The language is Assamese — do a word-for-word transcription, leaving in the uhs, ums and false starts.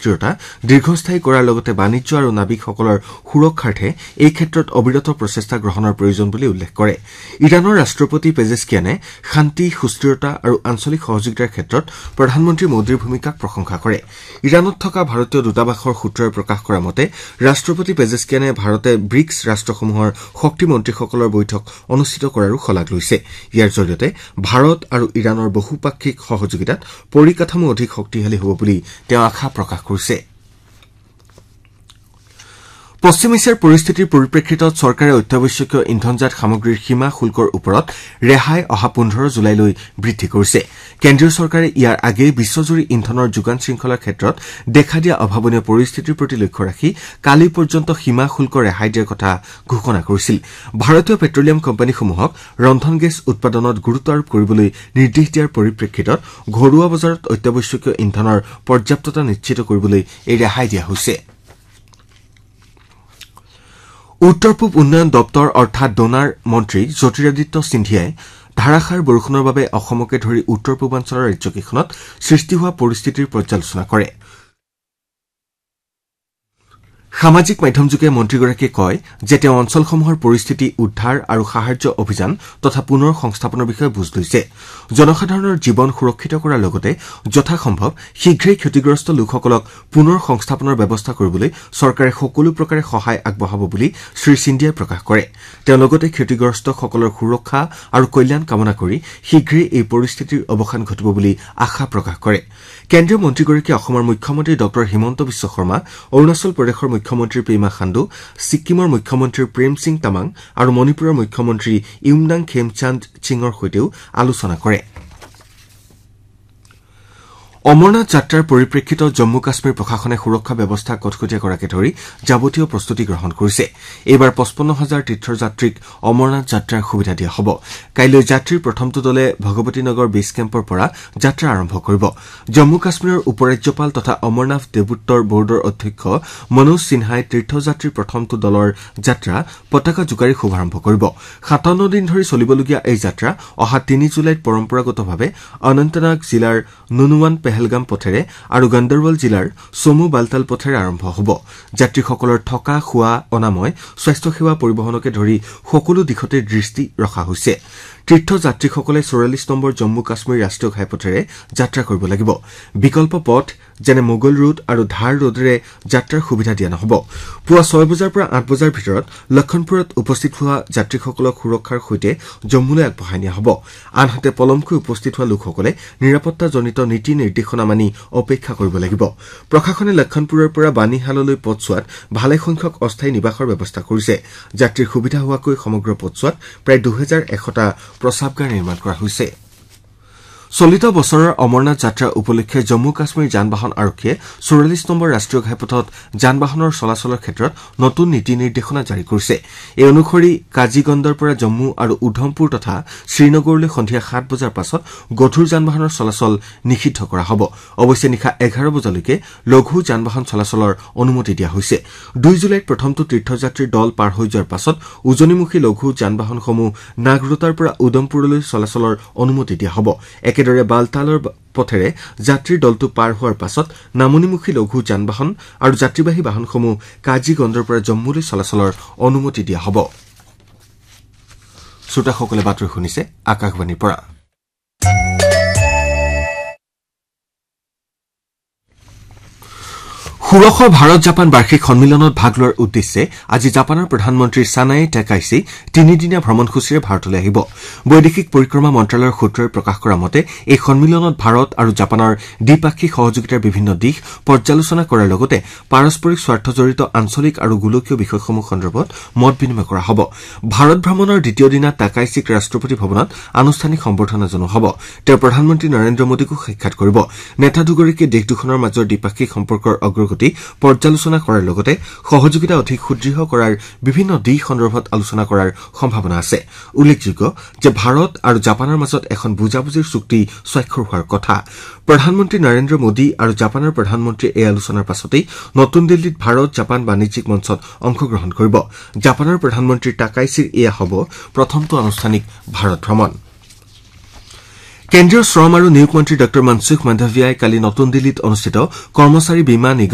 সুস্থিৰতা দীৰ্ঘস্থায়ী কৰাৰ লগতে বাণিজ্য আৰু নাবিকসকলৰ সুৰক্ষাৰ্থে এই ক্ষেত্ৰত অবিৰত প্ৰচেষ্টা গ্ৰহণৰ প্ৰয়োজন বুলি উল্লেখ কৰে ইৰাণৰ ৰাষ্ট্ৰপতি পেজেছকিয়ানে শান্তি সুস্থিৰতা আৰু আঞ্চলিক সহযোগিতাৰ ক্ষেত্ৰত প্ৰধানমন্ত্ৰী মোদীৰ ভূমিকাক প্ৰশংসা কৰে ইৰাণত থকা ভাৰতীয় দূতাবাসৰ সূত্ৰই প্ৰকাশ কৰা মতে ৰাষ্ট্ৰপতি পেজেছকিয়ানে ভাৰতে ব্ৰিক্স ৰাষ্ট্ৰসমূহৰ শক্তি মন্ত্ৰীসকলৰ বৈঠক অনুষ্ঠিত কৰাৰো শলাগ লৈছে ইয়াৰ জৰিয়তে ভাৰত আৰু ইৰাণৰ বহুপাক্ষিক সহযোগিতাত পৰিকাঠামো অধিক শক্তিশালী হ'ব বুলি তেওঁ আশা প্ৰকাশ কৰিছে পশ্চিম এছিয়াৰ পৰিস্থিতিৰ পৰিপ্ৰেক্ষিতত চৰকাৰে অত্যাৱশ্যকীয় ইন্ধনজাত সামগ্ৰীৰ সীমা শুল্কৰ ওপৰত ৰেহাই অহা পোন্ধৰ জুলাইলৈ বৃদ্ধি কৰিছে কেন্দ্ৰীয় চৰকাৰে ইয়াৰ আগেয়ে বিশ্বজুৰি ইন্ধনৰ যোগান শৃংখলাৰ ক্ষেত্ৰত দেখা দিয়া অভাৱনীয় পৰিস্থিতিৰ প্ৰতি লক্ষ্য ৰাখি কালি পৰ্যন্ত সীমা শুল্ক ৰেহাই দিয়াৰ কথা ঘোষণা কৰিছিল ভাৰতীয় পেট্ৰলিয়াম কোম্পানীসমূহক ৰন্ধন গেছ উৎপাদনত গুৰুত্ব আৰোপ কৰিবলৈ নিৰ্দেশ দিয়াৰ পৰিপ্ৰেক্ষিতত ঘৰুৱা বজাৰত অত্যাৱশ্যকীয় ইন্ধনৰ পৰ্যাপ্ততা নিশ্চিত কৰিবলৈ এই ৰেহাই দিয়া হৈছে উত্তৰ পূব উন্নয়ন দপ্তৰ অৰ্থাৎ ডোনাৰ মন্ত্ৰী জ্যোতিৰাদিত্য সিন্ধিয়াই ধাৰাসাৰ বৰষুণৰ বাবে অসমকে ধৰি উত্তৰ পূৰ্বাঞ্চলৰ ৰাজ্যকেইখনত সৃষ্টি হোৱা পৰিস্থিতিৰ পৰ্যালোচনা কৰে সামাজিক মাধ্যমযোগে মন্ত্ৰীগৰাকীয়ে কয় যে তেওঁ অঞ্চলসমূহৰ পৰিস্থিতি উদ্ধাৰ আৰু সাহায্য অভিযান তথা পুনৰ সংস্থাপনৰ বিষয়ে বুজ লৈছে জনসাধাৰণৰ জীৱন সুৰক্ষিত কৰাৰ লগতে যথাসম্ভৱ শীঘ্ৰেই ক্ষতিগ্ৰস্ত লোকসকলক পুনৰ সংস্থাপনৰ ব্যৱস্থা কৰিবলৈ চৰকাৰে সকলো প্ৰকাৰে সহায় আগবঢ়াব বুলি শ্ৰী সিন্ধিয়াই প্ৰকাশ কৰে তেওঁ লগতে ক্ষতিগ্ৰস্তসকলৰ সুৰক্ষা আৰু কল্যাণ কামনা কৰি শীঘ্ৰেই এই পৰিস্থিতিৰ অৱসান ঘটিব বুলি আশা প্ৰকাশ কৰে কেন্দ্ৰীয় মন্ত্ৰীগৰাকীয়ে অসমৰ মুখ্যমন্ত্ৰী ডক্টৰ হিমন্ত বিশ্ব শৰ্মা অৰুণাচল প্ৰদেশৰ মুখ্যমন্ত্ৰী পেমা খাণ্ডু ছিক্কিমৰ মুখ্যমন্ত্ৰী প্ৰেম সিং তামাং আৰু মণিপুৰৰ মুখ্যমন্ত্ৰী ইউমনাং খেমচান্দ সিঙৰ সৈতেও আলোচনা কৰে অমৰনাথ যাত্ৰাৰ পৰিপ্ৰেক্ষিতত জম্মু কাশ্মীৰ প্ৰশাসনে সুৰক্ষা ব্যৱস্থা কটকটীয়া কৰাকে ধৰি যাৱতীয় প্ৰস্তুতি গ্ৰহণ কৰিছে এইবাৰ পঁচপন্ন হাজাৰ তীৰ্থযাত্ৰীক অমৰনাথ যাত্ৰাৰ সুবিধা দিয়া হ'ব কাইলৈ যাত্ৰীৰ প্ৰথমটো দলে ভগৱতীনগৰ বেছ কেম্পৰ পৰা যাত্ৰা আৰম্ভ কৰিব জম্মু কাশ্মীৰৰ উপৰাজ্যপাল তথা অমৰনাথ দেৱোত্তৰ বৰ্ডৰ অধ্যক্ষ মনোজ সিনহাই তীৰ্থযাত্ৰীৰ প্ৰথমটো দলৰ যাত্ৰা পতাকা জোকাৰি শুভাৰম্ভ কৰিব সাতাৱন্ন দিন ধৰি চলিবলগীয়া এই যাত্ৰা অহা তিনি জুলাইত পৰম্পৰাগতভাৱে অনন্তনাগ জিলাৰ নুনুৱান পেহেলগাম পথেৰে আৰু গণ্ডাৰৱাল জিলাৰ চমু বালতাল পথেৰে আৰম্ভ হ'ব যাত্ৰীসকলৰ থকা খোৱা অনাময় স্বাস্থ্যসেৱা পৰিবহণকে ধৰি সকলো দিশতে দৃষ্টি ৰখা হৈছে তীৰ্থযাত্ৰীসকলে চৌৰাল্লিছ নম্বৰ জম্মু কাশ্মীৰ ৰাষ্ট্ৰীয় ঘাইপথেৰে যাত্ৰা কৰিব লাগিব বিকল্প পথ যেনে মোগল ৰোড আৰু ধাৰ ৰোডেৰে যাত্ৰাৰ সুবিধা দিয়া নহ'ব পুৱা ছয় বজাৰ পৰা আঠ বজাৰ ভিতৰত লক্ষণপুৰত উপস্থিত হোৱা যাত্ৰীসকলক সুৰক্ষাৰ সৈতে জম্মুলৈ আগবঢ়াই নিয়া হ'ব আনহাতে পলমকৈ উপস্থিত হোৱা লোকসকলে নিৰাপত্তাজনিত নীতি নিৰ্দেশনা মানি অপেক্ষা কৰিব লাগিব প্ৰশাসনে লক্ষণপুৰৰ পৰা বাণীহাললৈ পথছোৱাত ভালেসংখ্যক অস্থায়ী নিবাসৰ ব্যৱস্থা কৰিছে যাত্ৰীৰ সুবিধা হোৱাকৈ সমগ্ৰ পথছোৱাত প্ৰায় দুহেজাৰ এশটা প্ৰস্ৰাৱগাৰ নিৰ্মাণ কৰা হৈছে চলিত বছৰৰ অমৰনাথ যাত্ৰা উপলক্ষে জম্মু কাশ্মীৰ যান বাহন আৰক্ষীয়ে চৌৰাল্লিছ নম্বৰ ৰাষ্ট্ৰীয় ঘাইপথত যান বাহনৰ চলাচলৰ ক্ষেত্ৰত নতুন নীতি নিৰ্দেশনা জাৰি কৰিছে এই অনুসৰি কাজিগণ্ডৰ পৰা জম্মু আৰু উধমপুৰ তথা শ্ৰীনগৰলৈ সন্ধিয়া সাত বজাৰ পাছত গধুৰ যান বাহনৰ চলাচল নিষিদ্ধ কৰা হ'ব অৱশ্যে নিশা এঘাৰ বজালৈকে লঘু যান বাহন চলাচলৰ অনুমতি দিয়া হৈছে দুই জুলাইত প্ৰথমটো তীৰ্থযাত্ৰীৰ দল পাৰ হৈ যোৱাৰ পাছত উজনিমুখী লঘু যান বাহনসমূহ নাগৰোটাৰ পৰা উদমপুৰলৈ চলাচলৰ অনুমতি দিয়া হ'ব একেদৰে বালতালৰ পথেৰে যাত্ৰীৰ দলটো পাৰ হোৱাৰ পাছত নামনিমুখী লঘু যান বাহন আৰু যাত্ৰীবাহী বাহনসমূহ কাজিগণ্ডৰ পৰা জম্মুলৈ চলাচলৰ অনুমতি দিয়া হ'ব শ্ৰোতাসকলে বাতৰি শুনিছে আকাশবাণীৰ পৰা ষোড়শ ভাৰত জাপান বাৰ্ষিক সন্মিলনত ভাগ লোৱাৰ উদ্দেশ্যে আজি জাপানৰ প্ৰধানমন্ত্ৰী সানায়ে টাকাইছি তিনিদিনীয়া ভ্ৰমণসূচীৰে ভাৰতলৈ আহিব বৈদেশিক পৰিক্ৰমা মন্ত্ৰালয়ৰ সূত্ৰই প্ৰকাশ কৰা মতে এই সন্মিলনত ভাৰত আৰু জাপানৰ দ্বিপাক্ষিক সহযোগিতাৰ বিভিন্ন দিশ পৰ্যালোচনা কৰাৰ লগতে পাৰস্পৰিক স্বাৰ্থজড়িত আঞ্চলিক আৰু গোলকীয় বিষয়সমূহ সন্দৰ্ভত মত বিনিময় কৰা হ'ব ভাৰত ভ্ৰমণৰ দ্বিতীয় দিনা টাকাইছিক ৰাষ্ট্ৰপতি ভৱনত আনুষ্ঠানিক সম্বৰ্ধনা জনোৱা হ'ব তেওঁ প্ৰধানমন্ত্ৰী নৰেন্দ্ৰ মোদীকো সাক্ষাৎ কৰিব নেতা দুগৰাকীয়ে দেশ দুখনৰ মাজৰ দ্বিপাক্ষিক সম্পৰ্কৰ অগ্ৰগতি পৰ্যালোচনা কৰাৰ লগতে সহযোগিতা অধিক সুদৃঢ় কৰাৰ বিভিন্ন দিশ সন্দৰ্ভত আলোচনা কৰাৰ সম্ভাৱনা আছে উল্লেখযোগ্য যে ভাৰত আৰু জাপানৰ মাজত এখন বুজাবুজিৰ চুক্তি স্বাক্ষৰ হোৱাৰ কথা প্ৰধানমন্ত্ৰী নৰেন্দ্ৰ মোদী আৰু জাপানৰ প্ৰধানমন্ত্ৰীয়ে এই আলোচনাৰ পাছতেই নতুন দিল্লীত ভাৰত জাপান বাণিজ্যিক মঞ্চত অংশগ্ৰহণ কৰিব জাপানৰ প্ৰধানমন্ত্ৰী টাকাইছিৰ এয়া হ'ব প্ৰথমটো আনুষ্ঠানিক ভাৰত ভ্ৰমণ কেন্দ্ৰীয় শ্ৰম আৰু নিয়োগ মন্ত্ৰী ডঃ মনসুখ মাণ্ডভিয়াই কালি নতুন দিল্লীত অনুষ্ঠিত কৰ্মচাৰী বীমা